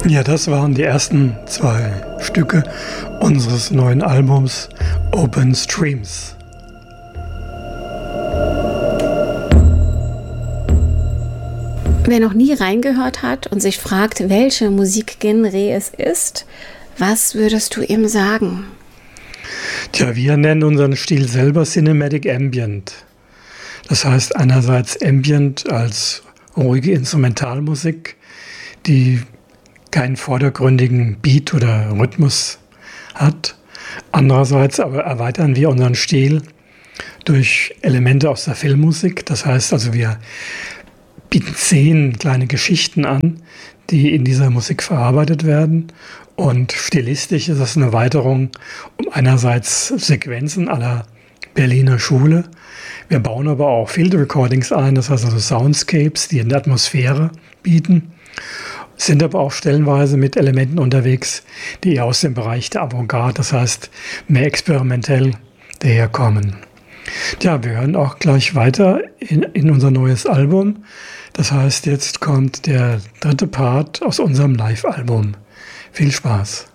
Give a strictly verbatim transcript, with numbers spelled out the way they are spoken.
Ja, das waren die ersten zwei Stücke unseres neuen Albums Open Streams. Wer noch nie reingehört hat und sich fragt, welche Musikgenre es ist, was würdest du ihm sagen? Tja, wir nennen unseren Stil selber Cinematic Ambient. Das heißt einerseits Ambient als ruhige Instrumentalmusik, die keinen vordergründigen Beat oder Rhythmus hat. Andererseits aber erweitern wir unseren Stil durch Elemente aus der Filmmusik. Das heißt also, wir bieten zehn kleine Geschichten an, die in dieser Musik verarbeitet werden. Und stilistisch ist das eine Erweiterung um einerseits Sequenzen à la Berliner Schule. Wir bauen aber auch Field Recordings ein, das heißt also Soundscapes, die eine Atmosphäre bieten. Sind aber auch stellenweise mit Elementen unterwegs, die eher aus dem Bereich der Avantgarde, das heißt mehr experimentell daherkommen. Tja, wir hören auch gleich weiter in, in unser neues Album. Das heißt, jetzt kommt der dritte Part aus unserem Live-Album. Viel Spaß!